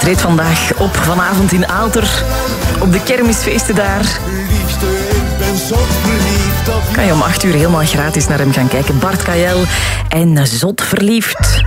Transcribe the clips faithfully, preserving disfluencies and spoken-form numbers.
treedt vandaag op vanavond in Aalter. Op de kermisfeesten daar. Kan je om acht uur helemaal gratis naar hem gaan kijken. Bart Kael en Zot Verliefd.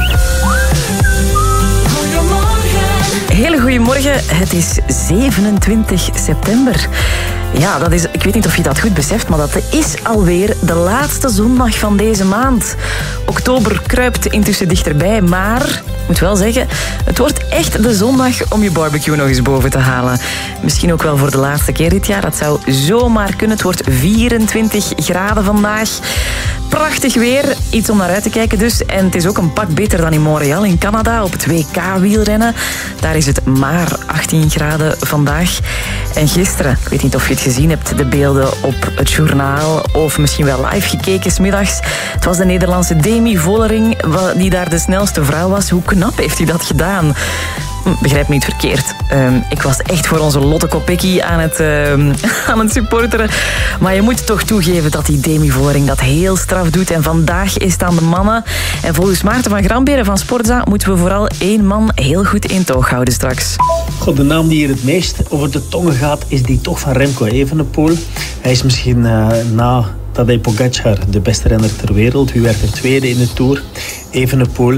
Hele goedemorgen, het is zevenentwintig september. Ja, dat is, ik weet niet of je dat goed beseft, maar dat is alweer de laatste zondag van deze maand. Oktober kruipt intussen dichterbij, maar ik moet wel zeggen, het wordt echt de zondag om je barbecue nog eens boven te halen. Misschien ook wel voor de laatste keer dit jaar, dat zou zomaar kunnen. Het wordt vierentwintig graden vandaag. Prachtig weer, iets om naar uit te kijken dus. En het is ook een pak beter dan in Montreal in Canada op het W K-wielrennen. Daar is het maar achttien graden vandaag. En gisteren, ik weet niet of je het gezien hebt, de beelden op het journaal of misschien wel live gekeken 's middags. Het was de Nederlandse Demi Vollering die daar de snelste vrouw was. Hoe knap heeft hij dat gedaan? Begrijp me niet verkeerd. Um, ik was echt voor onze Lotte Kopecky aan het, um, aan het supporteren. Maar je moet toch toegeven dat die Demi Vollering dat heel straf doet. En vandaag is het aan de mannen. En volgens Maarten van Gramberen van Sportza moeten we vooral één man heel goed in toog houden straks. God, de naam die hier het meest over de tongen gaat is die toch van Remco Evenepoel. Hij is misschien uh, na Tadej Pogacar de beste renner ter wereld. Wie werd er tweede in de Tour? Evenepoel.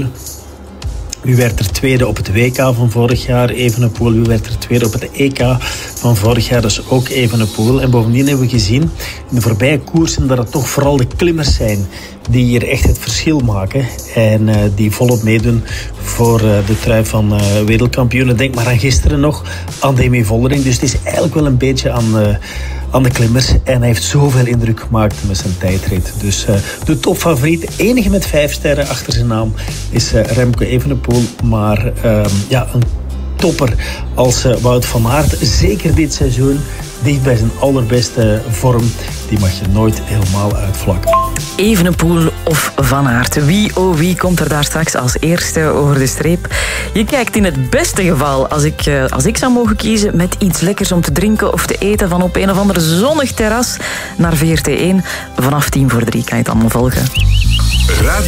Wie werd er tweede op het W K van vorig jaar? Evenepoel. Wie werd er tweede op het E K van vorig jaar? Dat is ook Evenepoel. En bovendien hebben we gezien in de voorbije koersen dat het toch vooral de klimmers zijn die hier echt het verschil maken. En uh, die volop meedoen voor uh, de trui van uh, wereldkampioenen. Denk maar aan gisteren nog, aan Demi Vollering. Dus het is eigenlijk wel een beetje aan... Uh, aan de klimmers. En hij heeft zoveel indruk gemaakt met zijn tijdrit. Dus uh, de topfavoriet, de enige met vijf sterren achter zijn naam, is uh, Remco Evenepoel. Maar uh, ja, een topper als uh, Wout van Aert, zeker dit seizoen, dicht bij zijn allerbeste vorm, die mag je nooit helemaal uitvlakken. Evenepoel of Van Aert. Wie oh wie komt er daar straks als eerste over de streep? Je kijkt in het beste geval, als ik, uh, als ik zou mogen kiezen, met iets lekkers om te drinken of te eten van op een of ander zonnig terras naar V R T één. Vanaf tien voor drie kan je het allemaal volgen.